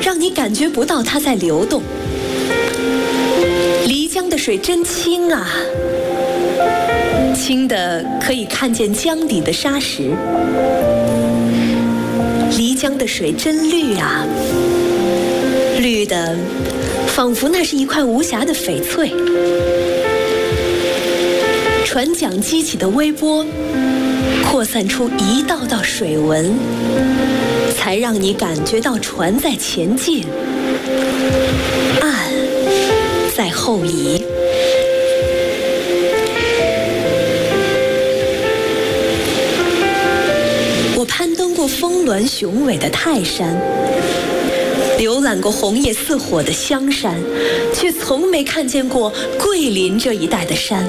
让你感觉不到它在流动。漓江的水真清啊，清的可以看见江底的沙石。漓江的水真绿啊，绿的仿佛那是一块无瑕的翡翠。船桨激起的微波，扩散出一道道水纹，才让你感觉到船在前进，岸在后移。我攀登过峰峦雄伟的泰山，浏览过红叶似火的香山，却从没看见过桂林这一带的山。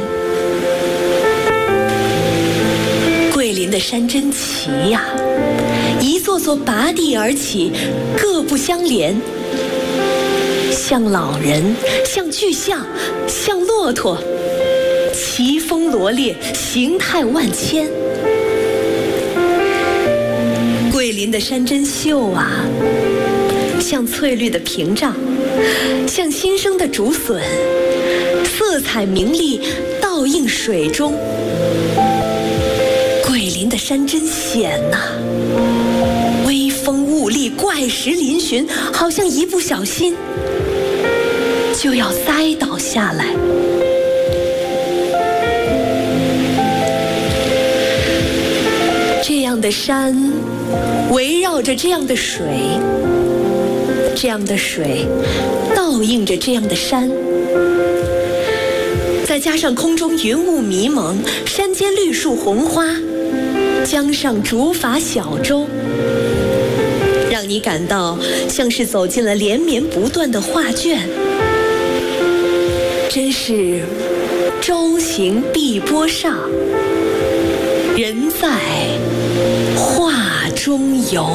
桂林的山真奇呀，一座座拔地而起，各不相连，像老人，像巨象，像骆驼，奇峰罗列，形态万千。桂林的山真秀啊，像翠绿的屏障，像新生的竹笋，色彩明丽，倒映水中。桂林的山真险呐，微风兀立，怪石嶙峋，好像一不小心就要栽倒下来。这样的山围绕着这样的水，这样的水倒映着这样的山，再加上空中云雾迷蒙，山间绿树红花，江上竹筏小舟，让你感到像是走进了连绵不断的画卷。真是舟行碧波上，人在画中游。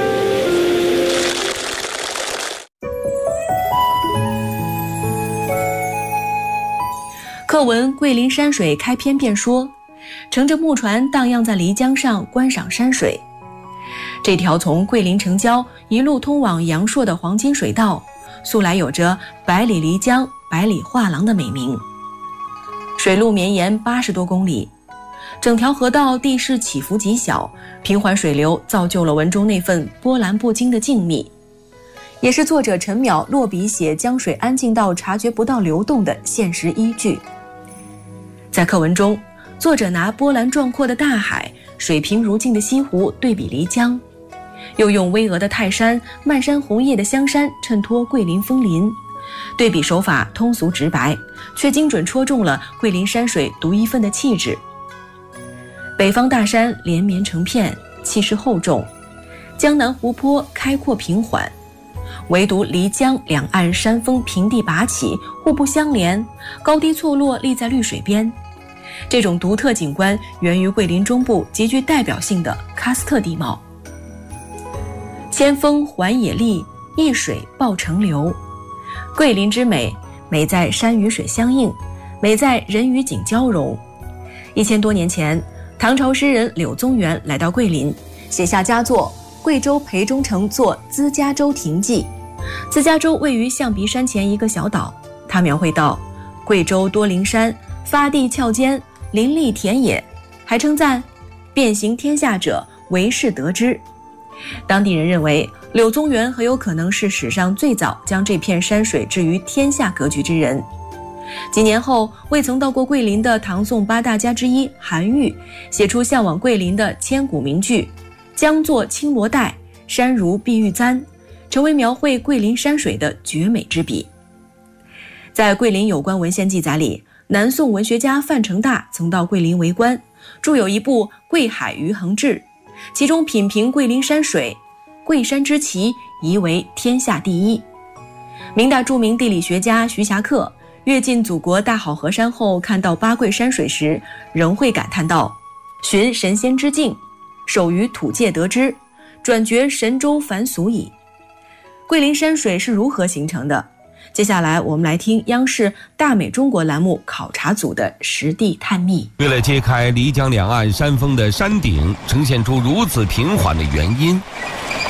课文《桂林山水》开篇便说，乘着木船荡漾在漓江上观赏山水。这条从桂林城郊一路通往阳朔的黄金水道，素来有着百里漓江百里画廊的美名。水路绵延80多公里，整条河道地势起伏极小，平缓水流造就了文中那份波澜不惊的静谧，也是作者陈淼落笔写江水安静到察觉不到流动的现实依据。在课文中，作者拿波澜壮阔的大海、水平如镜的西湖对比漓江，又用巍峨的泰山、漫山红叶的香山衬托桂林枫林，对比手法通俗直白，却精准戳中了桂林山水独一份的气质。北方大山连绵成片，气势厚重；江南湖泊开阔平缓，唯独漓江两岸山峰平地拔起，互不相连，高低错落立在绿水边。这种独特景观源于桂林中部极具代表性的喀斯特地貌。千峰环野立，一水抱成流。桂林之美，美在山与水相应，美在人与景交融。1000多年前，唐朝诗人柳宗元来到桂林，写下佳作《贵州培中城作资家洲亭记》。资家洲位于象鼻山前一个小岛，他描绘到贵州多灵山，发地峭坚，林立田野，还称赞遍行天下者，唯是得之。当地人认为柳宗元很有可能是史上最早将这片山水置于天下格局之人。几年后，未曾到过桂林的唐宋8大家之一韩愈写出向往桂林的千古名句：江作青罗带，山如碧玉簪，成为描绘桂林山水的绝美之笔。在桂林有关文献记载里，南宋文学家范成大曾到桂林为官，著有一部《桂海余衡志》，其中品评桂林山水，桂山之奇，宜为天下第一。明代著名地理学家徐霞客阅尽祖国大好河山后，看到八桂山水时，仍会感叹道：寻神仙之境，首于土界得之，转觉神州凡俗矣。桂林山水是如何形成的？接下来我们来听央视大美中国栏目考察组的实地探秘。 为了揭开漓江两岸山峰的山顶呈现出如此平缓的原因，考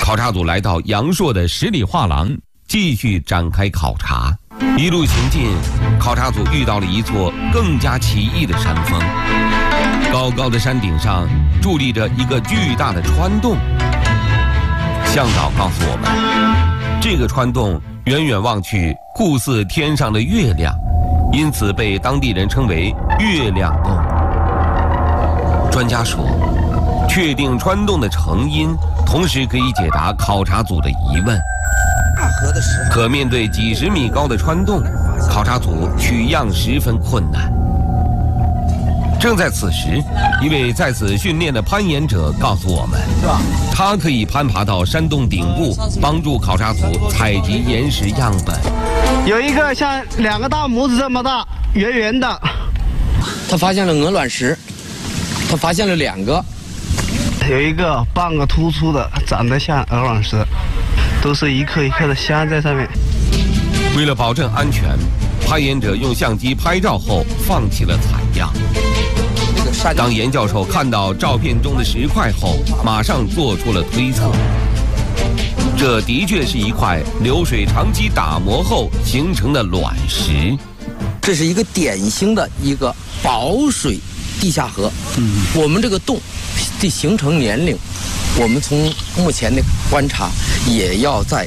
考察组来到阳朔的十里画廊，继续展开考察。一路行进，考察组遇到了一座更加奇异的山峰。高高的山顶上伫立着一个巨大的穿洞。向导告诉我们，这个穿洞远远望去酷似天上的月亮，因此被当地人称为月亮洞。专家说，确定穿洞的成因，同时可以解答考察组的疑问。可面对几十米高的穿洞，考察组取样十分困难。正在此时，一位在此训练的攀岩者告诉我们，他可以攀爬到山洞顶部，帮助考察组采集岩石样本。 有一个像2个大拇指这么大，圆圆的。 他发现了鹅卵石，他发现了2个， 有一个半个突出的，长得像鹅卵石，都是一颗一颗的镶在上面。 为了保证安全，攀岩者用相机拍照后放弃了采样。当严教授看到照片中的石块后，马上做出了推测，这的确是一块流水长期打磨后形成的卵石。 这是一个典型的一个保水地下河。我们这个洞的形成年龄，我们从目前的观察，也要在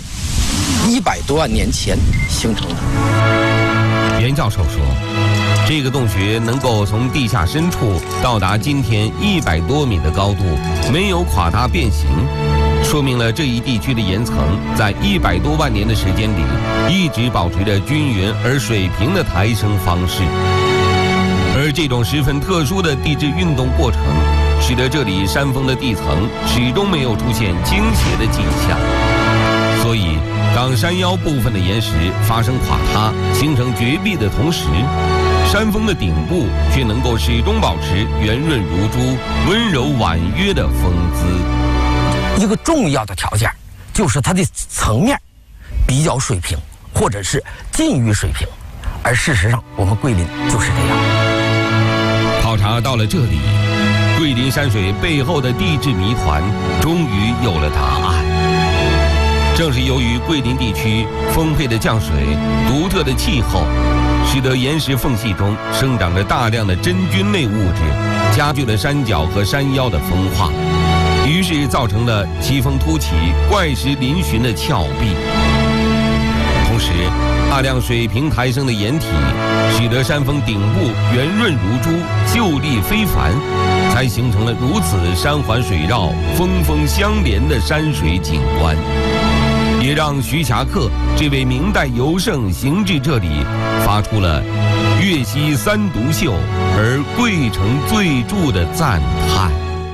100多万年前形成的。 严教授说，这个洞穴能够从地下深处到达今天100多米的高度，没有垮塌变形，说明了这一地区的岩层在100多万年的时间里一直保持着均匀而水平的抬升方式。而这种十分特殊的地质运动过程，使得这里山峰的地层始终没有出现倾斜的迹象。所以当山腰部分的岩石发生垮塌形成绝壁的同时，山峰的顶部却能够始终保持圆润如珠、温柔婉约的风姿。 一个重要的条件就是它的层面比较水平，或者是近于水平，而事实上我们桂林就是这样。 考察到了这里，桂林山水背后的地质谜团终于有了答案。正是由于桂林地区丰沛的降水、独特的气候，使得岩石缝隙中生长着大量的真菌类物质，加剧了山脚和山腰的风化，于是造成了奇峰突起、怪石嶙峋的峭壁。同时，大量水平抬升的岩体，使得山峰顶部圆润如珠、秀丽非凡，才形成了如此山环水绕、峰峰相连的山水景观。也让徐霞客这位明代游圣行至这里，发出了粤西三独秀，而桂城最著的赞叹。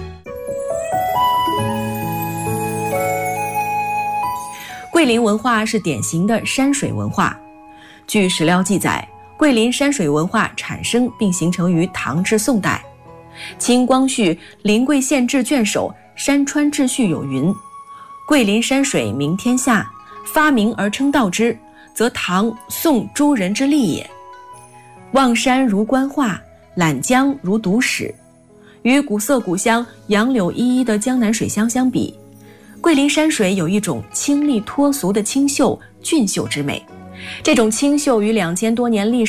桂林文化是典型的山水文化。据史料记载，桂林山水文化产生并形成于唐至宋代。清光绪《临桂县志》卷首《山川志序》有云：桂林山水名天下，发明而称道之，则唐宋诸人之力也。望山如观画，览江如读史。与古色古香、杨柳依依的江南水乡相比，桂林山水有一种清丽脱俗的清秀、俊秀之美。这种清秀与2000多年历史